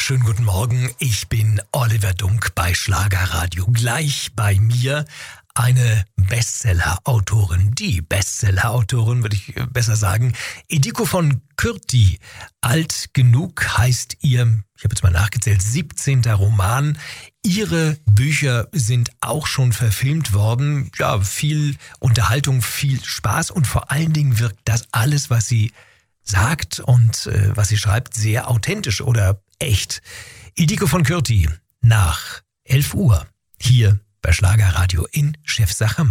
Schönen guten Morgen, ich bin Oliver Dunk bei Schlagerradio. Gleich bei mir eine Bestseller-Autorin, die Bestseller-Autorin, würde ich besser sagen, Ediko von Kürti. Alt genug heißt ihr, ich habe jetzt mal nachgezählt, 17. Roman. Ihre Bücher sind auch schon verfilmt worden. Ja, viel Unterhaltung, viel Spaß und vor allen Dingen wirkt das alles, was sie sagt und was sie schreibt, sehr authentisch oder echt. Ediko von Kürti nach 11 Uhr hier bei Schlagerradio in Chefsache.